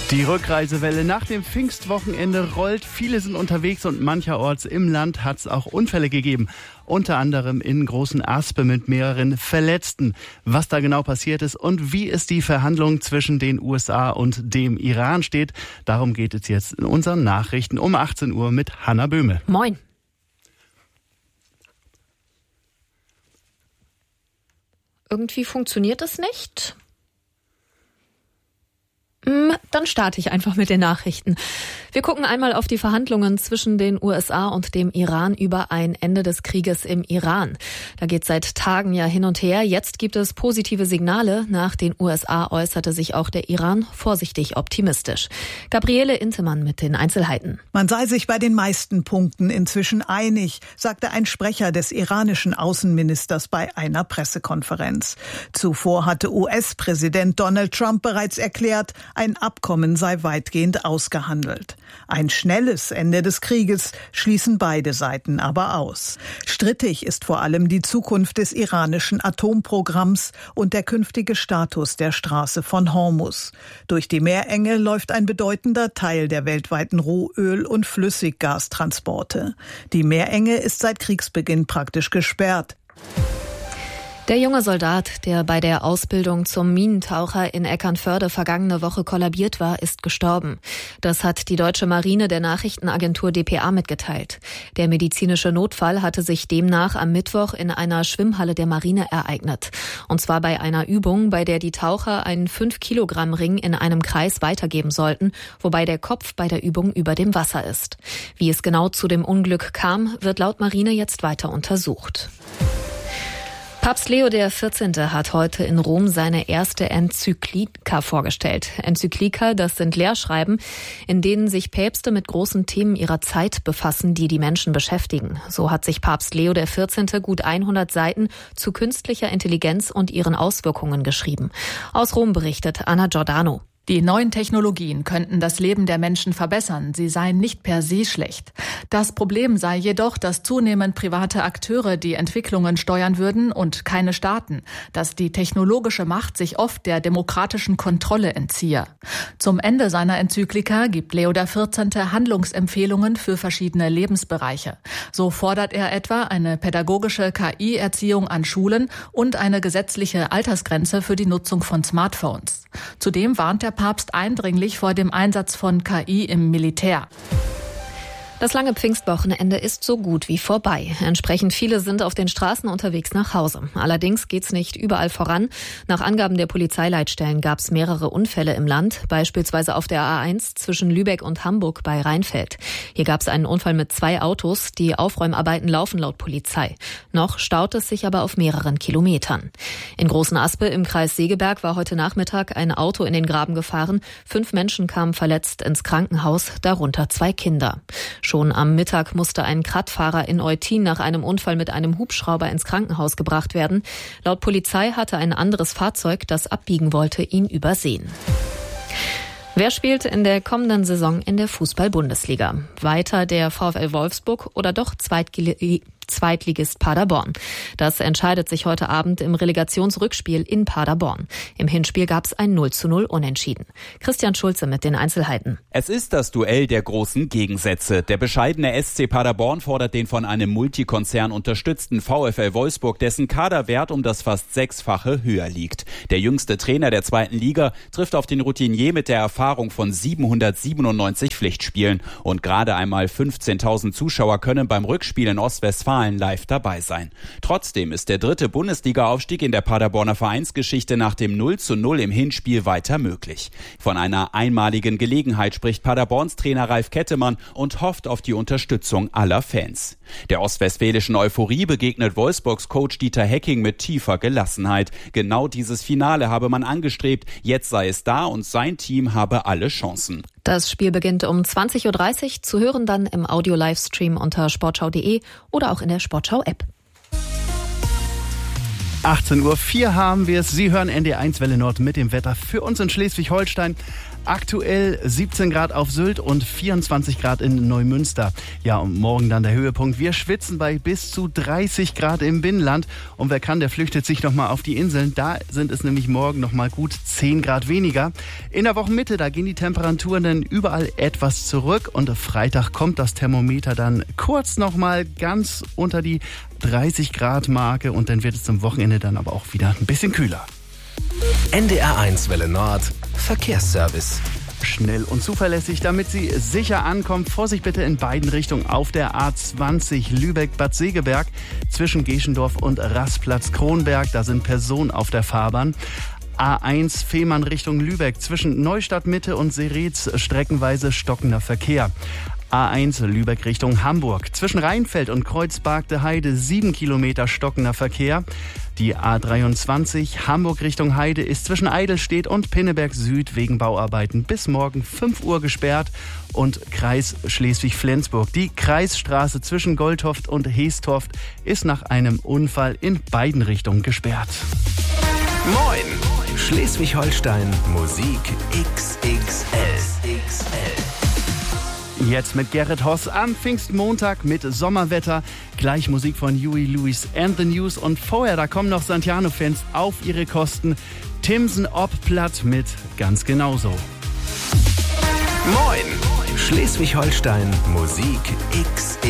Die Rückreisewelle nach dem Pfingstwochenende rollt. Viele sind unterwegs und mancherorts im Land hat es auch Unfälle gegeben. Unter anderem in Großen Aspe mit mehreren Verletzten. Was da genau passiert ist und wie es die Verhandlungen zwischen den USA und dem Iran steht, darum geht es jetzt in unseren Nachrichten um 18 Uhr mit Hanna Böhme. Moin. Irgendwie funktioniert es nicht. Dann starte ich einfach mit den Nachrichten. Wir gucken einmal auf die Verhandlungen zwischen den USA und dem Iran über ein Ende des Krieges im Iran. Da geht seit Tagen ja hin und her. Jetzt gibt es positive Signale. Nach den USA äußerte sich auch der Iran vorsichtig optimistisch. Gabriele Intemann mit den Einzelheiten. Man sei sich bei den meisten Punkten inzwischen einig, sagte ein Sprecher des iranischen Außenministers bei einer Pressekonferenz. Zuvor hatte US-Präsident Donald Trump bereits erklärt, ein Abkommen sei weitgehend ausgehandelt. Ein schnelles Ende des Krieges schließen beide Seiten aber aus. Strittig ist vor allem die Zukunft des iranischen Atomprogramms und der künftige Status der Straße von Hormuz. Durch die Meerenge läuft ein bedeutender Teil der weltweiten Rohöl- und Flüssiggastransporte. Die Meerenge ist seit Kriegsbeginn praktisch gesperrt. Der junge Soldat, der bei der Ausbildung zum Minentaucher in Eckernförde vergangene Woche kollabiert war, ist gestorben. Das hat die deutsche Marine der Nachrichtenagentur dpa mitgeteilt. Der medizinische Notfall hatte sich demnach am Mittwoch in einer Schwimmhalle der Marine ereignet. Und zwar bei einer Übung, bei der die Taucher einen 5-Kilogramm-Ring in einem Kreis weitergeben sollten, wobei der Kopf bei der Übung über dem Wasser ist. Wie es genau zu dem Unglück kam, wird laut Marine jetzt weiter untersucht. Papst Leo XIV. Hat heute in Rom seine erste Enzyklika vorgestellt. Enzyklika, das sind Lehrschreiben, in denen sich Päpste mit großen Themen ihrer Zeit befassen, die die Menschen beschäftigen. So hat sich Papst Leo XIV. Gut 100 Seiten zu künstlicher Intelligenz und ihren Auswirkungen geschrieben. Aus Rom berichtet Anna Giordano. Die neuen Technologien könnten das Leben der Menschen verbessern, sie seien nicht per se schlecht. Das Problem sei jedoch, dass zunehmend private Akteure die Entwicklungen steuern würden und keine Staaten, dass die technologische Macht sich oft der demokratischen Kontrolle entziehe. Zum Ende seiner Enzyklika gibt Leo XIV. Handlungsempfehlungen für verschiedene Lebensbereiche. So fordert er etwa eine pädagogische KI-Erziehung an Schulen und eine gesetzliche Altersgrenze für die Nutzung von Smartphones. Zudem warnt der Papst eindringlich vor dem Einsatz von KI im Militär. Das lange Pfingstwochenende ist so gut wie vorbei. Entsprechend viele sind auf den Straßen unterwegs nach Hause. Allerdings geht's nicht überall voran. Nach Angaben der Polizeileitstellen gab es mehrere Unfälle im Land, beispielsweise auf der A1 zwischen Lübeck und Hamburg bei Rheinfeld. Hier gab es einen Unfall mit 2 Autos. Die Aufräumarbeiten laufen laut Polizei. Noch staut es sich aber auf mehreren Kilometern. In Großen Aspe im Kreis Segeberg war heute Nachmittag ein Auto in den Graben gefahren. 5 Menschen kamen verletzt ins Krankenhaus, darunter 2 Kinder. Schon am Mittag musste ein Krattfahrer in Eutin nach einem Unfall mit einem Hubschrauber ins Krankenhaus gebracht werden. Laut Polizei hatte ein anderes Fahrzeug, das abbiegen wollte, ihn übersehen. Wer spielt in der kommenden Saison in der Fußball-Bundesliga? Weiter der VfL Wolfsburg oder doch Zweitligist Paderborn? Das entscheidet sich heute Abend im Relegationsrückspiel in Paderborn. Im Hinspiel gab es ein 0:0 Unentschieden. Christian Schulze mit den Einzelheiten. Es ist das Duell der großen Gegensätze. Der bescheidene SC Paderborn fordert den von einem Multikonzern unterstützten VfL Wolfsburg, dessen Kaderwert um das fast 6-fache höher liegt. Der jüngste Trainer der 2. Liga trifft auf den Routinier mit der Erfahrung von 797 Pflichtspielen. Und gerade einmal 15.000 Zuschauer können beim Rückspiel in Ostwestfalen live dabei sein. Trotzdem ist der 3. Bundesliga-Aufstieg in der Paderborner Vereinsgeschichte nach dem 0:0 im Hinspiel weiter möglich. Von einer einmaligen Gelegenheit spricht Paderborns Trainer Ralf Kettemann und hofft auf die Unterstützung aller Fans. Der ostwestfälischen Euphorie begegnet Wolfsburgs Coach Dieter Hecking mit tiefer Gelassenheit. Genau dieses Finale habe man angestrebt, jetzt sei es da und sein Team habe alle Chancen. Das Spiel beginnt um 20.30 Uhr, zu hören dann im Audio-Livestream unter sportschau.de oder auch in der Sportschau-App. 18:04 Uhr haben wir es. Sie hören NDR1 Welle Nord mit dem Wetter für uns in Schleswig-Holstein. Aktuell 17 Grad auf Sylt und 24 Grad in Neumünster. Ja, und morgen dann der Höhepunkt. Wir schwitzen bei bis zu 30 Grad im Binnenland. Und wer kann, der flüchtet sich nochmal auf die Inseln. Da sind es nämlich morgen nochmal gut 10 Grad weniger. In der Wochenmitte, da gehen die Temperaturen dann überall etwas zurück. Und Freitag kommt das Thermometer dann kurz nochmal ganz unter die 30 Grad Marke. Und dann wird es zum Wochenende dann aber auch wieder ein bisschen kühler. NDR1 Welle Nord Verkehrsservice. Schnell und zuverlässig, damit Sie sicher ankommen. Vorsicht bitte in beiden Richtungen auf der A20 Lübeck-Bad Segeberg zwischen Geschendorf und Rastplatz-Kronberg. Da sind Personen auf der Fahrbahn. A1 Fehmarn Richtung Lübeck zwischen Neustadt Mitte und Seretz streckenweise stockender Verkehr. A1 Lübeck Richtung Hamburg. Zwischen Rheinfeld und Kreuzbargte Heide 7 Kilometer stockender Verkehr. Die A23 Hamburg Richtung Heide ist zwischen Eidelstedt und Pinneberg Süd wegen Bauarbeiten bis morgen 5 Uhr gesperrt. Und Kreis Schleswig-Flensburg. Die Kreisstraße zwischen Goldhoft und Heestorft ist nach einem Unfall in beiden Richtungen gesperrt. Moin! Schleswig-Holstein Musik XXL. Jetzt mit Gerrit Hoss am Pfingstmontag mit Sommerwetter. Gleich Musik von Huey Lewis and the News. Und vorher, da kommen noch Santiano-Fans auf ihre Kosten. Timson Ob-Platt mit ganz genauso. Moin! Schleswig-Holstein Musik XXL.